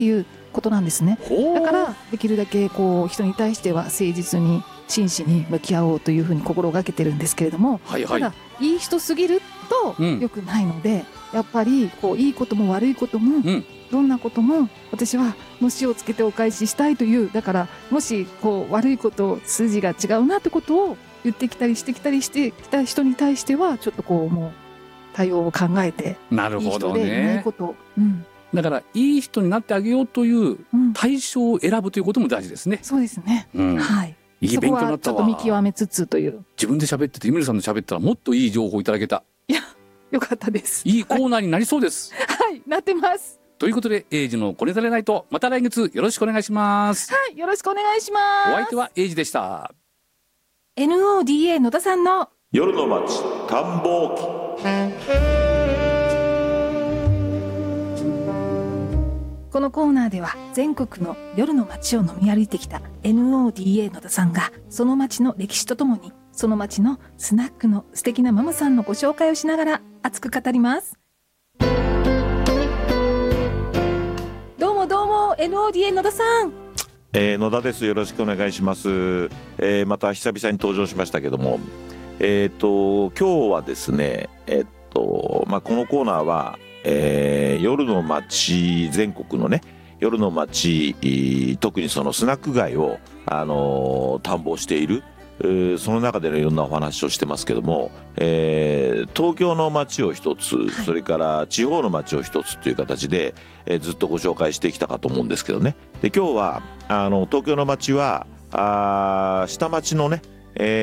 っていうことなんですね。だからできるだけこう人に対しては誠実に真摯に向き合おうというふうに心がけてるんですけれども、 はいはい、 ただいい人すぎると良くないので、やっぱりこういいことも悪いことも、どんなことも私はのしをつけてお返ししたいという、だからもしこう悪いこと筋が違うなってことを言ってきたりしてきたりしてきた人に対してはちょっとこうもう対応を考えて、 なるほどね、 いい人でいないことを、 だからいい人になってあげようという対象を選ぶということも大事ですね。 そうですね、はい、 いい勉強になったわ。 そこはちょっと見極めつつという。 自分で喋っててゆめるさんの喋ったらもっといい情報いただけた。 いや、よかったです。 いいコーナーになりそうです。 はい、なってます。 ということで、エイジのこれざれないと、また来月よろしくお願いします。 はい、よろしくお願いします。 お相手はエイジでした。 NODA 野田さんの夜の街探訪記。 このコーナーでは全国の夜の街を飲み歩いてきた NODA 野田さんが、その街の歴史とともにその街のスナックの素敵なママさんのご紹介をしながら熱く語ります。どうもどうも NODA 野田さん。 野田です。よろしくお願いします。また久々に登場しましたけども、今日はですね、このコーナーは、夜の街、全国のね夜の街、特にそのスナック街を、探訪している、その中でのいろんなお話をしてますけども、東京の街を一つ、それから地方の街を一つという形で、ずっとご紹介してきたかと思うんですけどね。で今日は東京の街は下町のね、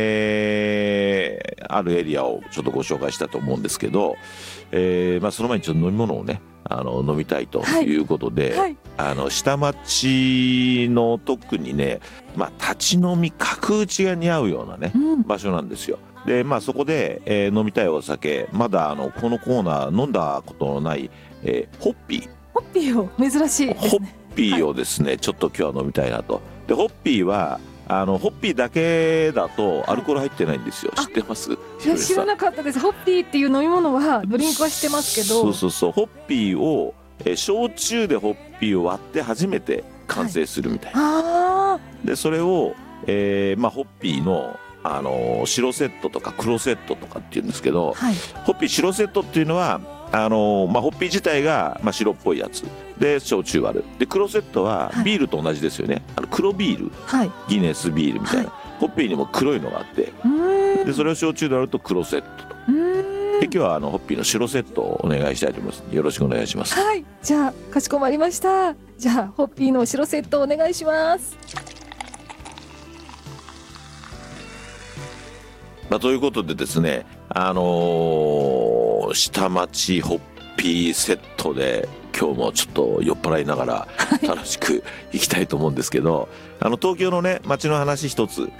あるエリアをちょっとご紹介したと思うんですけど、その前にちょっと飲み物をね飲みたいということで、下町の特にね、立ち飲み角打ちが似合うようなね、場所なんですよ。でそこで、飲みたいお酒、まだこのコーナー飲んだことのない、ホッピーを珍しいですね。 ホッピーをですね、ちょっと今日は飲みたいなと。でホッピーはホッピーだけだとアルコール入ってないんですよ。知ってます？ いや、知らなかったです。ホッピーっていう飲み物はドリンクは知ってますけど、 そうホッピーを、焼酎でホッピーを割って初めて完成するみたいな、でそれを、ホッピーの白セットとか黒セットとかっていうんですけど、ホッピー白セットっていうのはホッピー自体が、白っぽいやつで焼酎割る。で黒セットはビールと同じですよね。黒ビール、ギネスビールみたいな、ホッピーにも黒いのがあって、でそれを焼酎で割ると黒セットと。で今日はホッピーの白セットをお願いしたいと思います。よろしくお願いします。 はい、じゃあかしこまりました。じゃあホッピーの白セットお願いします。 ということでですね、下町ホッピーセットで今日もちょっと酔っ払いながら楽しくいきたいと思うんですけど、東京のね街の話一つ、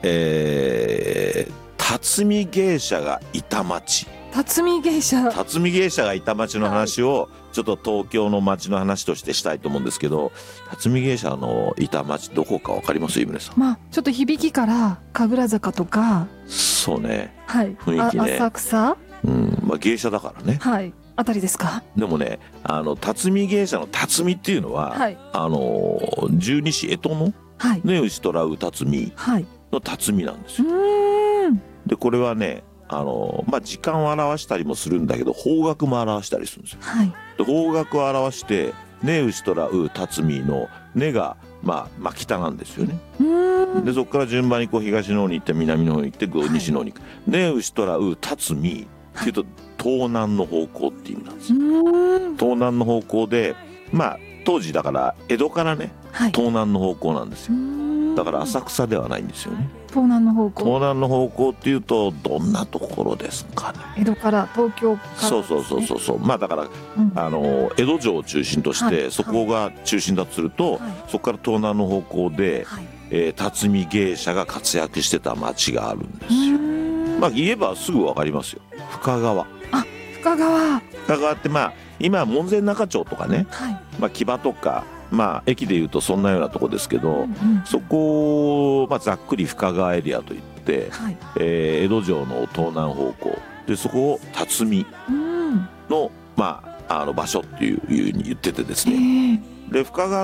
辰巳芸者がいた町。辰巳芸者がいた町の話をちょっと東京の町の話としてしたいと思うんですけど、辰巳芸者のいた町どこかわかります？ゆみねさん。 ちょっと響きから神楽坂とか、 そうね、 雰囲気ね、浅草、 芸者だからね、 あたりですか。 でもね、辰巳芸者の辰巳っていうのは、十二支干支のね、牛虎う辰巳の辰巳なんですよ。でこれはね、時間を表したりもするんだけど方角も表したりするんですよ。で方角を表してね、牛虎う辰巳のねが北なんですよね。でそこから順番にこう東の方に行って南の方に行って西の方に行く。ね牛虎う辰巳っていうと東南の方向っていう意味なんですよ。東南の方向で、当時だから江戸からね、東南の方向なんですよ。だから浅草ではないんですよね。 東南の方向。 東南の方向っていうとどんなところですかね。 江戸から東京から、 そうだから、江戸城を中心として、そこが中心だとすると、そこから東南の方向で、辰巳芸者が活躍してた町があるんですよ。言えばすぐわかりますよ。深川。 深川って今門前仲町とかね、木場とか駅でいうとそんなようなとこですけど、そこを、ざっくり深川エリアといって、江戸城の東南方向で、そこを辰巳の、場所っていうふうに言っててですね、 で深川